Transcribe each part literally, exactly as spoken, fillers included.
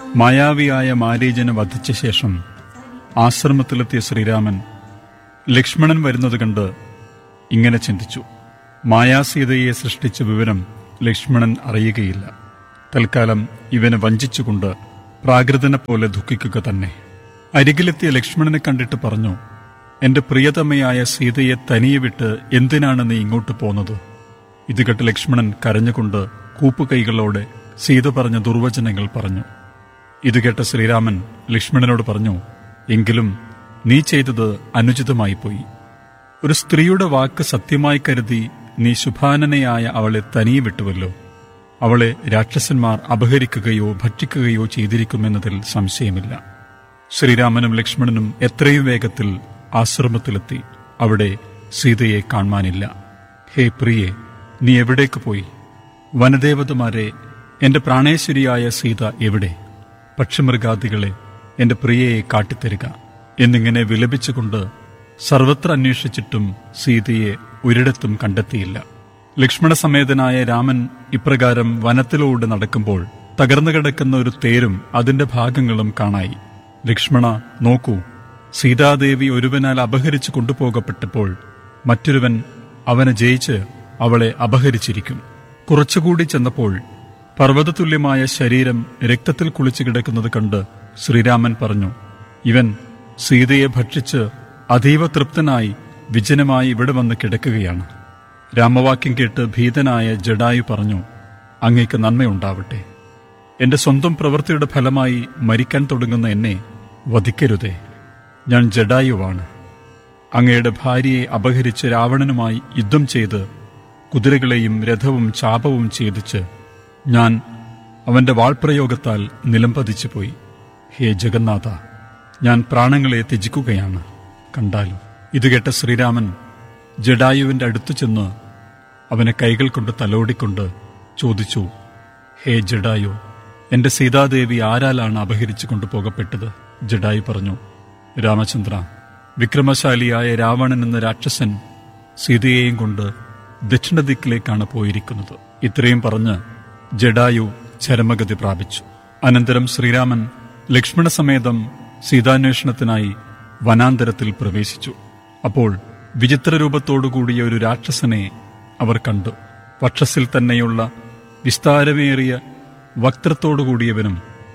മായാവിയായ മാരീചനെ വധിച്ച ശേഷം ആശ്രമത്തിലെത്തിയ ശ്രീരാമൻ ലക്ഷ്മണൻ വരുന്നത് കണ്ട് ഇങ്ങനെ ചിന്തിച്ചു: മായാസീതയെ സൃഷ്ടിച്ച വിവരം ലക്ഷ്മണൻ അറിയുകയില്ല. തൽക്കാലം ഇവനെ വഞ്ചിച്ചുകൊണ്ട് പ്രാകൃതനെ പോലെ ദുഃഖിക്കുക തന്നെ. അരികിലെത്തിയ ലക്ഷ്മണനെ കണ്ടിട്ട് പറഞ്ഞു: എന്റെ പ്രിയതമയായ സീതയെ തനിയെ വിട്ട് എന്തിനാണ് നീ ഇങ്ങോട്ട് പോന്നത്? ഇത് കേട്ട് ലക്ഷ്മണൻ കരഞ്ഞുകൊണ്ട് കൂപ്പുകൈകളോടെ സീത പറഞ്ഞ ദുർവചനങ്ങൾ പറഞ്ഞു. ഇത് കേട്ട ശ്രീരാമൻ ലക്ഷ്മണനോട് പറഞ്ഞു: എങ്കിലും നീ ചെയ്തത് അനുചിതമായി പോയി. ഒരു സ്ത്രീയുടെ വാക്ക് സത്യമായി കരുതി നീ ശുഭാനനയായ അവളെ തനിയെ വിട്ടുവല്ലോ. അവളെ രാക്ഷസന്മാർ അപഹരിക്കുകയോ ഭക്ഷിക്കുകയോ ചെയ്തിരിക്കുമെന്നതിൽ സംശയമില്ല. ശ്രീരാമനും ലക്ഷ്മണനും എത്രയും വേഗത്തിൽ ആശ്രമത്തിലെത്തി. അവിടെ സീതയെ കാണാനില്ല. ഹേ പ്രിയേ, നീ എവിടേക്ക് പോയി? വനദേവതമാരെ, എന്റെ പ്രാണേശ്വരിയായ സീത എവിടെ? പക്ഷിമൃഗാദികളെ, എന്റെ പ്രിയയെ കാട്ടിത്തരിക എന്നിങ്ങനെ വിലപിച്ചുകൊണ്ട് സർവത്ര അന്വേഷിച്ചിട്ടും സീതയെ ഒരിടത്തും കണ്ടെത്തിയില്ല. ലക്ഷ്മണസമേതനായ രാമൻ ഇപ്രകാരം വനത്തിലൂടെ നടക്കുമ്പോൾ തകർന്നു കിടക്കുന്ന ഒരു തേരും അതിന്റെ ഭാഗങ്ങളും കാണായി. ലക്ഷ്മണ, നോക്കൂ, സീതാദേവി ഒരുവനാൽ അപഹരിച്ചു കൊണ്ടുപോകപ്പെട്ടപ്പോൾ മറ്റൊരുവൻ അവനെ ജയിച്ച് അവളെ അപഹരിച്ചിരിക്കും. കുറച്ചുകൂടി ചെന്നപ്പോൾ പർവ്വതതുല്യമായ ശരീരം രക്തത്തിൽ കുളിച്ചു കിടക്കുന്നത് കണ്ട് ശ്രീരാമൻ പറഞ്ഞു: ഇവൻ സീതയെ ഭക്ഷിച്ച് അതീവ തൃപ്തനായി വിജനമായി ഇവിടെ വന്ന് കിടക്കുകയാണ്. രാമവാക്യം കേട്ട് ഭീതനായ ജടായു പറഞ്ഞു: അങ്ങേക്ക് നന്മയുണ്ടാവട്ടെ. എന്റെ സ്വന്തം പ്രവൃത്തിയുടെ ഫലമായി മരിക്കാൻ തുടങ്ങുന്ന എന്നെ വധിക്കരുതേ. ഞാൻ ജടായുവാണ്. അങ്ങയുടെ ഭാര്യയെ അപഹരിച്ച് രാവണനുമായി യുദ്ധം ചെയ്ത് കുതിരകളെയും രഥവും ചാപവും ഛേദിച്ച് ഞാൻ അവന്റെ വാൾപ്രയോഗത്താൽ നിലംപതിച്ചു പോയി. ഹേ ജഗന്നാഥ, ഞാൻ പ്രാണങ്ങളെ ത്യജിക്കുകയാണ്. കണ്ടാലും. ഇത് കേട്ട ശ്രീരാമൻ ജടായുവിന്റെ അടുത്തു ചെന്ന് അവനെ കൈകൾ കൊണ്ട് തലോടിക്കൊണ്ട് ചോദിച്ചു: ഹേ ജടായു, എന്റെ സീതാദേവി ആരാലാണ് അപഹരിച്ചു കൊണ്ടുപോകപ്പെട്ടത്? ജടായു പറഞ്ഞു: രാമചന്ദ്ര, വിക്രമശാലിയായ രാവണൻ എന്ന രാക്ഷസൻ സീതയെയും കൊണ്ട് ദക്ഷിണദിക്കിലേക്കാണ് പോയിരിക്കുന്നത്. ഇത്രയും പറഞ്ഞ് ജടായു ചരമഗതി പ്രാപിച്ചു. അനന്തരം ശ്രീരാമൻ ലക്ഷ്മണസമേതം സീതാന്വേഷണത്തിനായി വനാന്തരത്തിൽ പ്രവേശിച്ചു. അപ്പോൾ വിചിത്രരൂപത്തോടുകൂടിയ ഒരു രാക്ഷസനെ അവർ കണ്ടു. വക്ഷസിൽ തന്നെയുള്ള വിസ്താരമേറിയ വക്ത്രത്തോടുകൂടിയവനും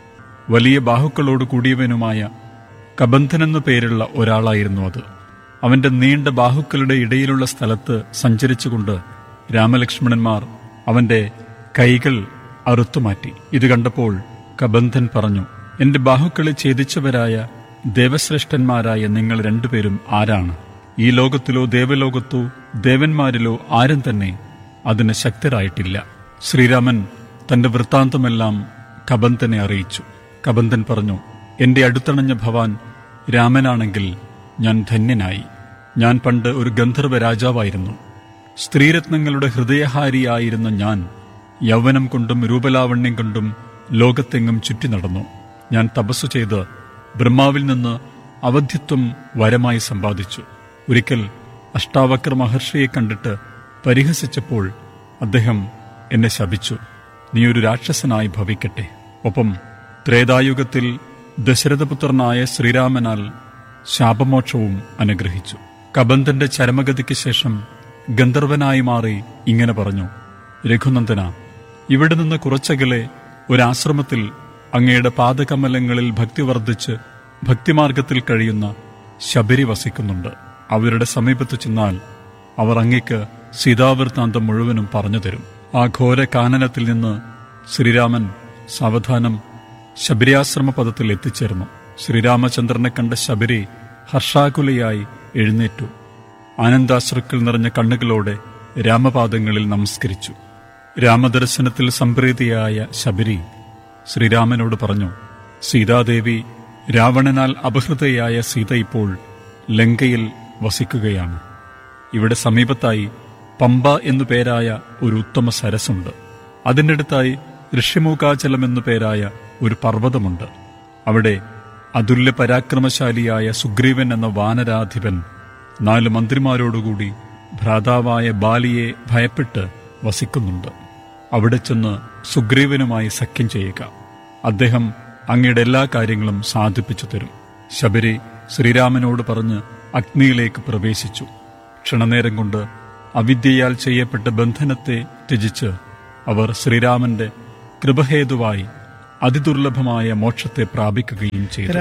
വലിയ ബാഹുക്കളോട് കൂടിയവനുമായ കബന്ധനെന്നു പേരുള്ള ഒരാളായിരുന്നു അത്. അവന്റെ നീണ്ട ബാഹുക്കളുടെ ഇടയിലുള്ള സ്ഥലത്ത് സഞ്ചരിച്ചുകൊണ്ട് രാമലക്ഷ്മണന്മാർ അവന്റെ കൈകൾ അറുത്തുമാറ്റി. ഇത് കണ്ടപ്പോൾ കബന്ധൻ പറഞ്ഞു: എന്റെ ബാഹുക്കളെ ഛേദിച്ചവരായ ദേവശ്രേഷ്ഠന്മാരായ നിങ്ങൾ രണ്ടുപേരും ആരാണ്? ഈ ലോകത്തിലോ ദേവലോകത്തോ ദേവന്മാരിലോ ആരും തന്നെ അതിന് ശക്തരായിട്ടില്ല. ശ്രീരാമൻ തന്റെ വൃത്താന്തമെല്ലാം കബന്ധനെ അറിയിച്ചു. കബന്ധൻ പറഞ്ഞു: എന്റെ അടുത്തണഞ്ഞ ഭവാൻ രാമനാണെങ്കിൽ ഞാൻ ധന്യനായി. ഞാൻ പണ്ട് ഒരു ഗന്ധർവ രാജാവായിരുന്നു. സ്ത്രീരത്നങ്ങളുടെ ഹൃദയഹാരിയായിരുന്ന ഞാൻ യൗവനം കൊണ്ടും രൂപലാവണ്യം കൊണ്ടും ലോകത്തെങ്ങും ചുറ്റി നടന്നു. ഞാൻ തപസ്സു ചെയ്ത് ബ്രഹ്മാവിൽ നിന്ന് അവധ്യത്വം വരമായി സമ്പാദിച്ചു. ഒരിക്കൽ അഷ്ടാവക്ര മഹർഷിയെ കണ്ടിട്ട് പരിഹസിച്ചപ്പോൾ അദ്ദേഹം എന്നെ ശപിച്ചു: നീ ഒരു രാക്ഷസനായി ഭവിക്കട്ടെ. ഒപ്പം ത്രേതായുഗത്തിൽ ദശരഥപുത്രനായ ശ്രീരാമനാൽ ശാപമോക്ഷവും അനുഗ്രഹിച്ചു. കബന്ധന്റെ ചരമഗതിക്ക് ശേഷം ഗന്ധർവനായി മാറി ഇങ്ങനെ പറഞ്ഞു: രഘുനന്ദന, ഇവിടെ നിന്ന് കുറച്ചകലെ ഒരാശ്രമത്തിൽ അങ്ങയുടെ പാദകമലങ്ങളിൽ ഭക്തി വർദ്ധിച്ച് ഭക്തിമാർഗത്തിൽ കഴിയുന്ന ശബരി വസിക്കുന്നുണ്ട്. അവരുടെ സമീപത്ത് ചെന്നാൽ അവർ അങ്ങയ്ക്ക് സീതാവൃത്താന്തം മുഴുവനും പറഞ്ഞു തരും. ആ ഘോര കാനനത്തിൽ നിന്ന് ശ്രീരാമൻ സാവധാനം ശബരിയാശ്രമ പദത്തിൽ എത്തിച്ചേർന്നു. ശ്രീരാമചന്ദ്രനെ കണ്ട ശബരി ഹർഷാകുലയായി എഴുന്നേറ്റു. ആനന്ദാശ്രുക്കൾ നിറഞ്ഞ കണ്ണുകളോടെ രാമപാദങ്ങളിൽ നമസ്കരിച്ചു. രാമദർശനത്തിൽ സംപ്രീതിയായ ശബരി ശ്രീരാമനോട് പറഞ്ഞു: സീതാദേവി രാവണനാൽ അപഹൃതയായ സീത ഇപ്പോൾ ലങ്കയിൽ വസിക്കുകയാണ്. ഇവിടെ സമീപത്തായി പമ്പ എന്നു പേരായ ഒരു ഉത്തമ സരസുണ്ട്. അതിനടുത്തായി ഋഷിമുഖാചലം എന്നു പേരായ ഒരു പർവ്വതമുണ്ട്. അവിടെ അതുല്യ പരാക്രമശാലിയായ സുഗ്രീവൻ എന്ന വാനരാധിപൻ നാല് മന്ത്രിമാരോടുകൂടി ഭ്രാതാവായ ബാലിയെ ഭയപ്പെട്ട് വസിക്കുന്നുണ്ട്. അവിടെ ചെന്ന് സുഗ്രീവനുമായി സഖ്യം ചെയ്യുക. അദ്ദേഹം അങ്ങയുടെ എല്ലാ കാര്യങ്ങളും സാധിപ്പിച്ചു തരും. ശബരി ശ്രീരാമനോട് പറഞ്ഞ് അഗ്നിയിലേക്ക് പ്രവേശിച്ചു. ക്ഷണനേരം കൊണ്ട് അവിദ്യയാൽ ചെയ്യപ്പെട്ട ബന്ധനത്തെ ത്യജിച്ച് അവർ ശ്രീരാമന്റെ കൃപഹേതുവായി അതിദുർലഭമായ മോക്ഷത്തെ പ്രാപിക്കുകയും ചെയ്തു.